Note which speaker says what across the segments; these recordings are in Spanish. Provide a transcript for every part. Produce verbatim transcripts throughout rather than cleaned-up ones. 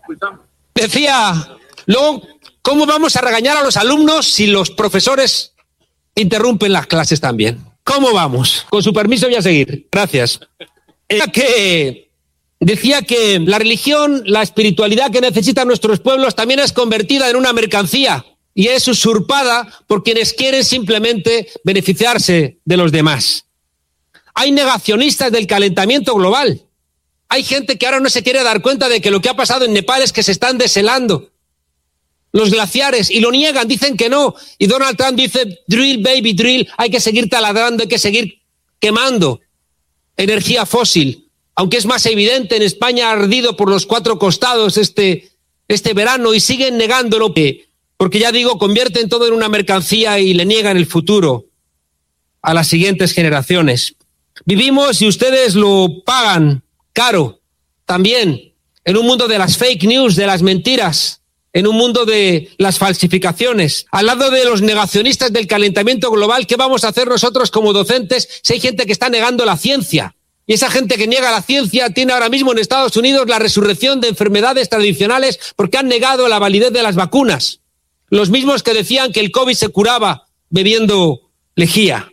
Speaker 1: Decía, luego, ¿cómo vamos a regañar a los alumnos si los profesores interrumpen las clases también? ¿Cómo vamos? Con su permiso voy a seguir. Gracias. Decía que, decía que la religión, la espiritualidad que necesitan nuestros pueblos también es convertida en una mercancía y es usurpada por quienes quieren simplemente beneficiarse de los demás. Hay negacionistas del calentamiento global. Hay gente que ahora no se quiere dar cuenta de que lo que ha pasado en Nepal es que se están deshelando los glaciares y lo niegan, dicen que no. Y Donald Trump dice, drill, baby, drill, hay que seguir taladrando, hay que seguir quemando energía fósil. Aunque es más evidente, en España ha ardido por los cuatro costados este, este verano y siguen negándolo, porque ya digo, convierten todo en una mercancía y le niegan el futuro a las siguientes generaciones. Vivimos, y ustedes lo pagan caro, también en un mundo de las fake news, de las mentiras, en un mundo de las falsificaciones. Al lado de los negacionistas del calentamiento global, ¿qué vamos a hacer nosotros como docentes si hay gente que está negando la ciencia? Y esa gente que niega la ciencia tiene ahora mismo en Estados Unidos la resurrección de enfermedades tradicionales porque han negado la validez de las vacunas. Los mismos que decían que el COVID se curaba bebiendo lejía.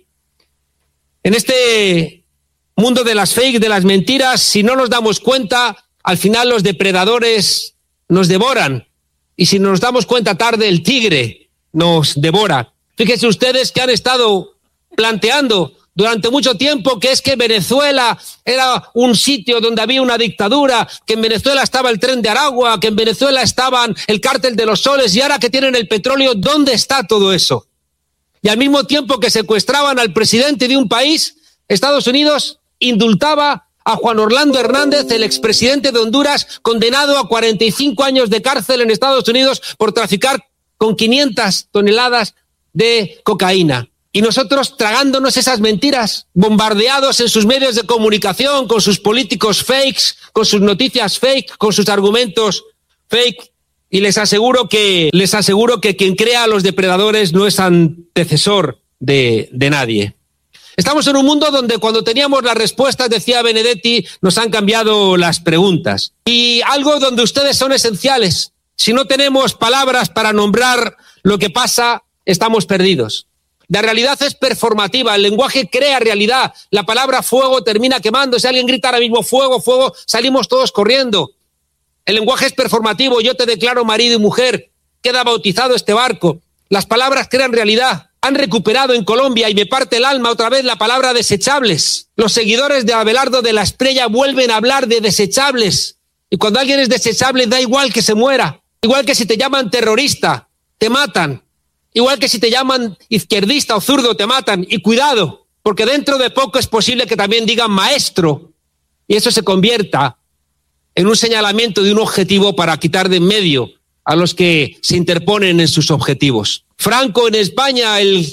Speaker 1: En este mundo de las fake, de las mentiras, si no nos damos cuenta, al final los depredadores nos devoran. Y si nos damos cuenta tarde, el tigre nos devora. Fíjense ustedes que han estado planteando durante mucho tiempo que es que Venezuela era un sitio donde había una dictadura, que en Venezuela estaba el Tren de Aragua, que en Venezuela estaban el Cártel de los Soles, y ahora que tienen el petróleo, ¿dónde está todo eso? Y al mismo tiempo que secuestraban al presidente de un país, Estados Unidos indultaba a Juan Orlando Hernández, el expresidente de Honduras, condenado a cuarenta y cinco años de cárcel en Estados Unidos por traficar con quinientas toneladas de cocaína. Y nosotros tragándonos esas mentiras, bombardeados en sus medios de comunicación, con sus políticos fakes, con sus noticias fake, con sus argumentos fake. Y les aseguro que, les aseguro que quien crea a los depredadores no es antecesor de, de nadie. Estamos en un mundo donde cuando teníamos las respuestas, decía Benedetti, nos han cambiado las preguntas. Y algo donde ustedes son esenciales. Si no tenemos palabras para nombrar lo que pasa, estamos perdidos. La realidad es performativa, el lenguaje crea realidad. La palabra fuego termina quemando. Si alguien grita ahora mismo fuego, fuego, salimos todos corriendo. El lenguaje es performativo. Yo te declaro marido y mujer. Queda bautizado este barco. Las palabras crean realidad. Han recuperado en Colombia, y me parte el alma otra vez, la palabra desechables. Los seguidores de Abelardo de la Espriella vuelven a hablar de desechables. Y cuando alguien es desechable, da igual que se muera. Igual que si te llaman terrorista, te matan. Igual que si te llaman izquierdista o zurdo, te matan. Y cuidado, porque dentro de poco es posible que también digan maestro. Y eso se convierta en un señalamiento de un objetivo para quitar de en medio a los que se interponen en sus objetivos. Franco en España, el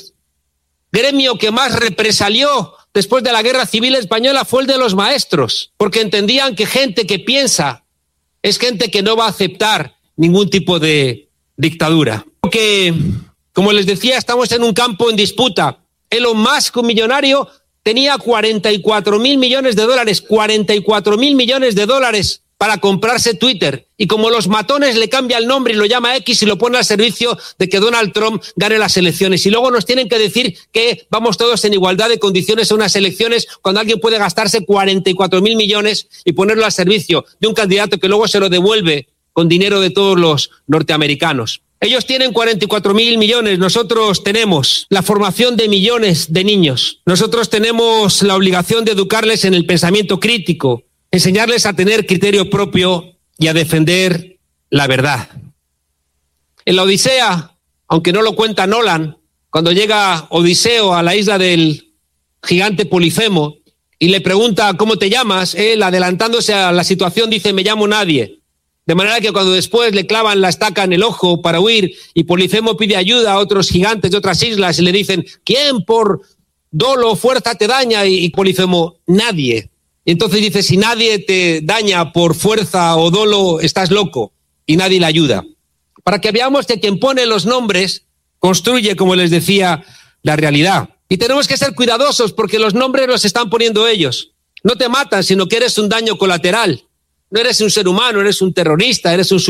Speaker 1: gremio que más represalió después de la Guerra Civil Española fue el de los maestros, porque entendían que gente que piensa es gente que no va a aceptar ningún tipo de dictadura. Porque, como les decía, estamos en un campo en disputa. Elon Musk, un millonario, tenía cuarenta y cuatro mil millones de dólares, cuarenta y cuatro mil millones de dólares para comprarse Twitter. Y como los matones le cambia el nombre y lo llama X y lo pone al servicio de que Donald Trump gane las elecciones. Y luego nos tienen que decir que vamos todos en igualdad de condiciones a unas elecciones cuando alguien puede gastarse cuarenta y cuatro mil millones y ponerlo al servicio de un candidato que luego se lo devuelve con dinero de todos los norteamericanos. Ellos tienen cuarenta y cuatro mil millones, nosotros tenemos la formación de millones de niños. Nosotros tenemos la obligación de educarles en el pensamiento crítico, enseñarles a tener criterio propio y a defender la verdad. En la Odisea, aunque no lo cuenta Nolan, cuando llega Odiseo a la isla del gigante Polifemo y le pregunta ¿cómo te llamas?, él, adelantándose a la situación, dice me llamo nadie. De manera que cuando después le clavan la estaca en el ojo para huir y Polifemo pide ayuda a otros gigantes de otras islas y le dicen ¿quién por dolo o fuerza te daña? Y Polifemo, nadie. Y entonces dice, si nadie te daña por fuerza o dolo, estás loco, y nadie le ayuda. Para que veamos que quien pone los nombres construye, como les decía, la realidad. Y tenemos que ser cuidadosos porque los nombres los están poniendo ellos. No te matan, sino que eres un daño colateral. No eres un ser humano, eres un terrorista, eres un